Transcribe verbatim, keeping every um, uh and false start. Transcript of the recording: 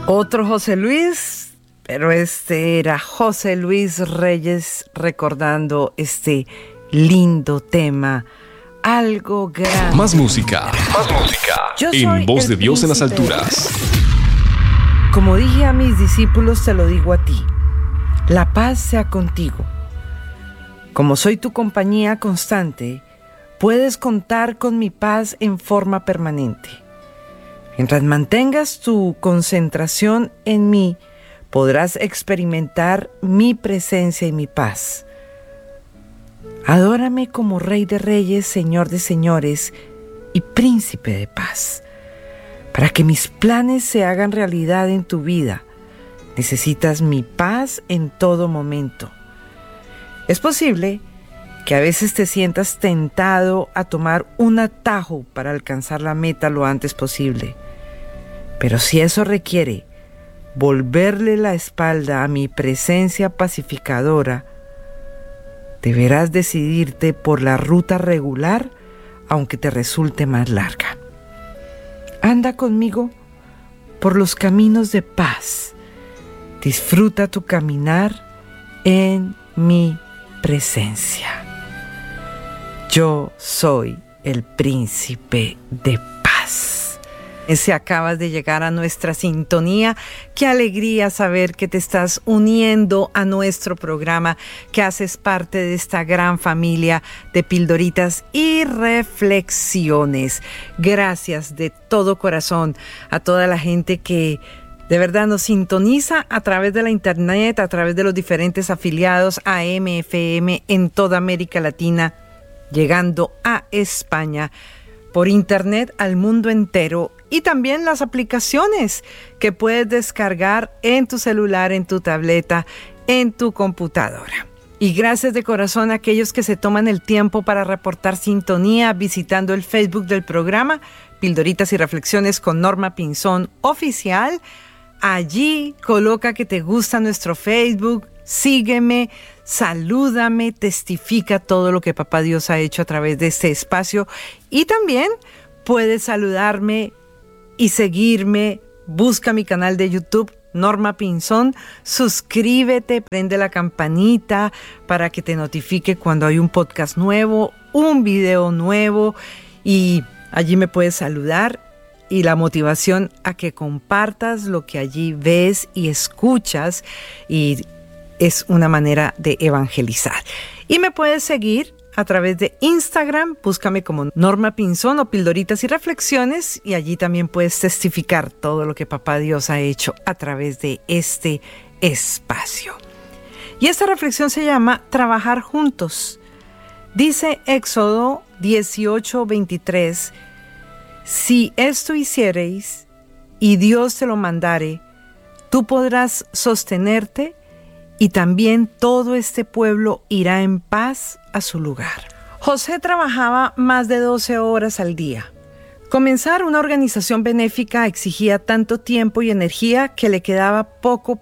Otro José Luis, pero este era José Luis Reyes recordando este lindo tema, Algo Grande. Más música, más música. Yo en soy Voz el de Dios en las príncipe. alturas. Como dije a mis discípulos, te lo digo a ti. La paz sea contigo. Como soy tu compañía constante, puedes contar con mi paz en forma permanente. Mientras mantengas tu concentración en mí, podrás experimentar mi presencia y mi paz. Adórame como Rey de Reyes, Señor de Señores y Príncipe de Paz. Para que mis planes se hagan realidad en tu vida, necesitas mi paz en todo momento. Es posible que a veces te sientas tentado a tomar un atajo para alcanzar la meta lo antes posible. Pero si eso requiere volverle la espalda a mi presencia pacificadora, deberás decidirte por la ruta regular, aunque te resulte más larga. Anda conmigo por los caminos de paz. Disfruta tu caminar en mi presencia. Yo soy el príncipe de paz. Si acabas de llegar a nuestra sintonía, qué alegría saber que te estás uniendo a nuestro programa, que haces parte de esta gran familia de pildoritas y reflexiones. Gracias de todo corazón a toda la gente que de verdad nos sintoniza a través de la internet, a través de los diferentes afiliados A M F M en toda América Latina, llegando a España, por internet al mundo entero, y también las aplicaciones que puedes descargar en tu celular, en tu tableta, en tu computadora. Y gracias de corazón a aquellos que se toman el tiempo para reportar sintonía visitando el Facebook del programa Pildoritas y Reflexiones con Norma Pinzón Oficial. Allí coloca que te gusta nuestro Facebook, sígueme, salúdame, testifica todo lo que Papá Dios ha hecho a través de este espacio, y también puedes saludarme y seguirme. Busca mi canal de YouTube, Norma Pinzón, suscríbete, prende la campanita para que te notifique cuando hay un podcast nuevo, un video nuevo, y allí me puedes saludar. Y la motivación a que compartas lo que allí ves y escuchas, y es una manera de evangelizar. Y me puedes seguir a través de Instagram, búscame como Norma Pinzón o Pildoritas y Reflexiones, y allí también puedes testificar todo lo que Papá Dios ha hecho a través de este espacio. Y esta reflexión se llama Trabajar juntos. Dice Éxodo dieciocho veintitrés: si esto hiciereis y Dios te lo mandare, tú podrás sostenerte, y también todo este pueblo irá en paz a su lugar. José trabajaba más de doce horas al día. Comenzar una organización benéfica exigía tanto tiempo y energía que le quedaba poco